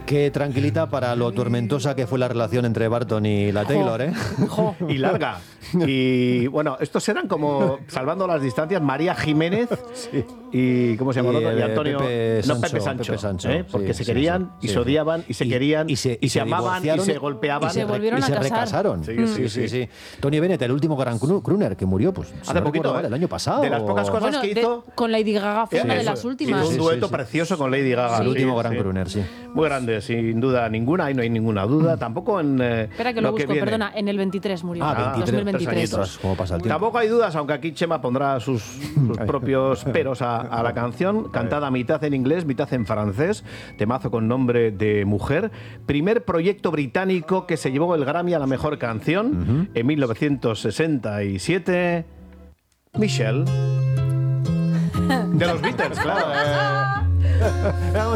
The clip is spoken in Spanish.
Qué tranquilita para lo tormentosa que fue la relación entre Barton y la Taylor, ¿eh? Y larga. Y bueno, estos eran como, salvando las distancias, María Jiménez y ¿cómo se llama el otro? Y Antonio Pepe Sancho, Pepe Sancho, sí, porque se sí, querían sí, y sí. se odiaban y se querían y se amaban y divorciaron se golpeaban. y se volvieron y a se casar. recasaron. Sí. Tony Bennett, el último gran crooner que murió, pues Hace poquito, el año pasado. de las pocas cosas Bueno, que hizo. con Lady Gaga fue una de Eso, las hizo últimas. un dueto precioso con Lady Gaga. El último Sí, gran sí. crooner, sí. Muy grande, sin duda ninguna, y no hay ninguna duda. Tampoco en. Espera que lo busco, viene. perdona, en el 23 murió. 23 2023. ¿Cómo pasa el tiempo? Tampoco hay dudas, aunque aquí Chema pondrá sus propios peros a la canción, cantada mitad en inglés, mitad en francés, temazo con nombre de mujer. Primer proyecto británico que se llevó el Grammy a la mejor canción en 1967. Michelle. De los Beatles, claro.